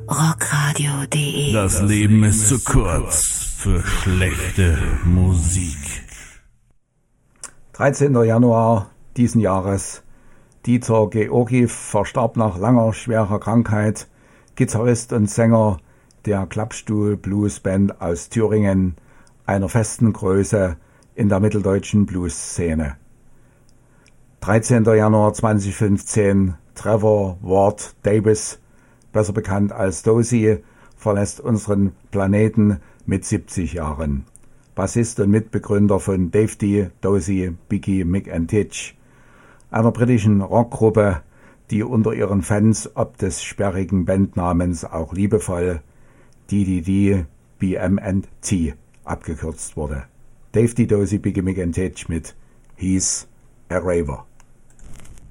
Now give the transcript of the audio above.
rockradio.de. Das Leben ist zu kurz für schlechte Musik. 13. Januar diesen Jahres. Dieter Georgiew verstarb nach langer, schwerer Krankheit. Gitarrist und Sänger der Klappstuhl-Blues-Band aus Thüringen, einer festen Größe in der mitteldeutschen Blues-Szene. 13. Januar 2015, Trevor Ward Davis, besser bekannt als Dozy, verlässt unseren Planeten mit 70 Jahren. Bassist und Mitbegründer von Dave D, Dozy, Biggie, Mick and Titch, einer britischen Rockgruppe, die unter ihren Fans ob des sperrigen Bandnamens auch liebevoll DDD, BM&T abgekürzt wurde. Dave D, Dozy, Biggie, Mick and Titch mit He's a Raver.